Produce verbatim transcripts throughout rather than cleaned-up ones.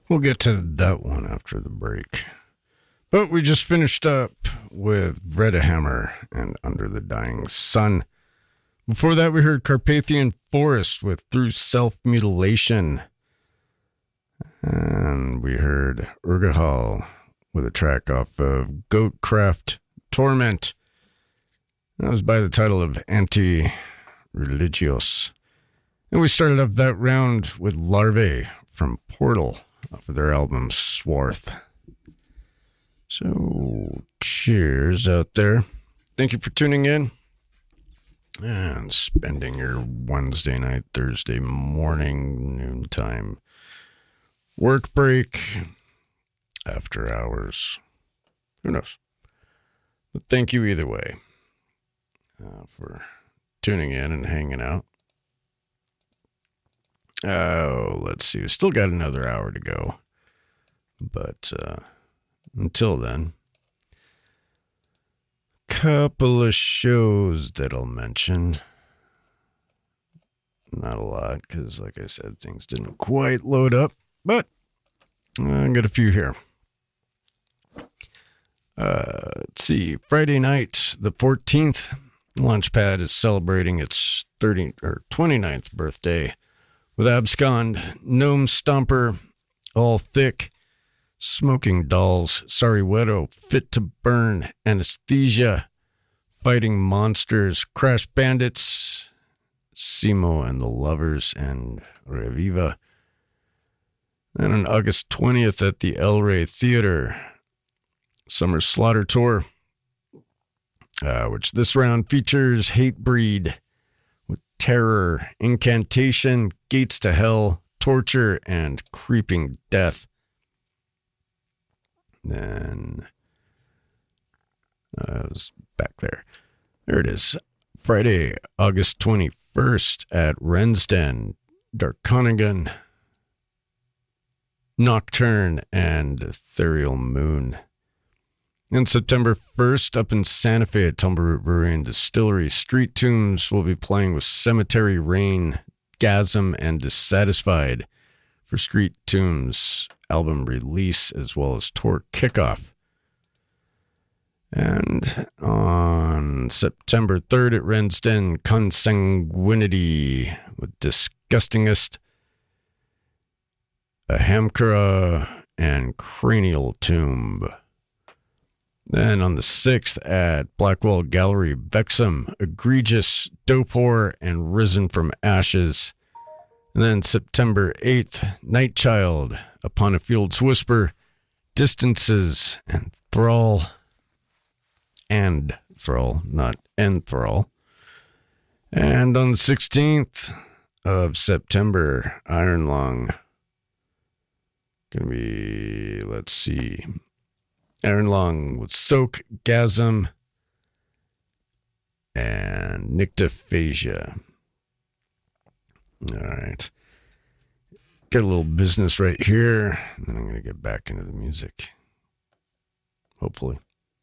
We'll get to that one after the break. But we just finished up with Vredehammer and Under the Dying Sun. Before that, we heard Carpathian Forest with Through Self-Mutilation. And we heard Urgahal with a track off of Goatcraft Torment. That was by the title of Anti-Religios. And we started up that round with Larvae from Portal off of their album Swarth. So, cheers out there. Thank you for tuning in and spending your Wednesday night, Thursday morning, noontime work break, after hours. Who knows? But thank you either way uh, for tuning in and hanging out. Oh, let's see. We still got another hour to go. But uh, until then, couple of shows that I'll mention. Not a lot, because like I said, things didn't quite load up. But I got a few here. Uh, let's see. Friday night, the fourteenth, Launchpad is celebrating its thirtieth or twenty-ninth birthday with Abscond, Gnome Stomper, All Thick, Smoking Dolls, Sorry Wedo, Fit to Burn, Anesthesia, Fighting Monsters, Crash Bandits, Simo and the Lovers, and Reviva. Then on August twentieth at the El Rey Theater, Summer Slaughter Tour, uh, which this round features Hatebreed with Terror, Incantation, Gates to Hell, Torture, and Creeping Death. Then, uh, I was back there. There it is. Friday, August twenty-first at Rensden, Darkonigan, Nocturne, and Ethereal Moon. And September first, up in Santa Fe at Tumbleroot Brewery and Distillery, Street Tombs will be playing with Cemetery Rain, Gasm, and Dissatisfied for Street Tombs album release as well as tour kickoff. And on September third at Rensden, Consanguinity with Disgustingest, a Hamkara, and Cranial Tomb. Then on the sixth at Blackwell Gallery, Vexum, Egregious, Dope Whore, and Risen from Ashes. And then September eighth, Nightchild, Upon a Field's Whisper, Distances, and Thrall. And Thrall, not Enthrall. And on the sixteenth of September, Iron Lung. Gonna be, let's see, Iron Lung with Soak, Gasm, and Nyctophagia. All right. Got a little business right here, and then I'm going to get back into the music. Hopefully.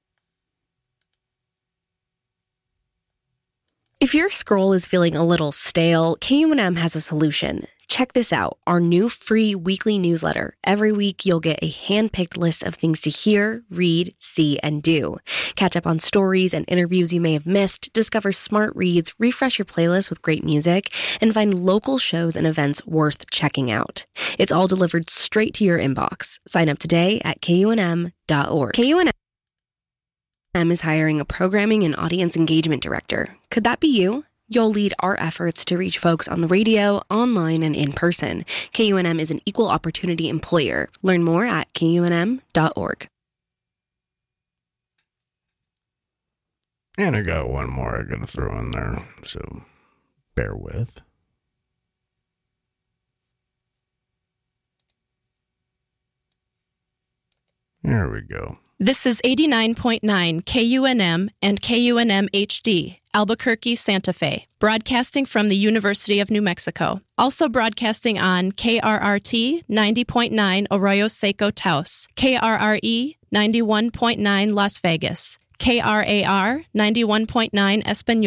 If your scroll is feeling a little stale, K U N M has a solution. Check this out, our new free weekly newsletter. Every week, you'll get a hand-picked list of things to hear, read, see, and do. Catch up on stories and interviews you may have missed, discover smart reads, refresh your playlist with great music, and find local shows and events worth checking out. It's all delivered straight to your inbox. Sign up today at K U N M dot org. K U N M is hiring a programming and audience engagement director. Could that be you? You'll lead our efforts to reach folks on the radio, online, and in person. K U N M is an equal opportunity employer. Learn more at K U N M dot org. And I got one more I got to throw in there, so bear with. There we go. This is eighty-nine point nine K U N M and K U N M H D, Albuquerque, Santa Fe, broadcasting from the University of New Mexico. Also broadcasting on K R R T ninety point nine Arroyo Seco Taos, K R R E ninety-one point nine Las Vegas, K R A R ninety-one point nine Espanol.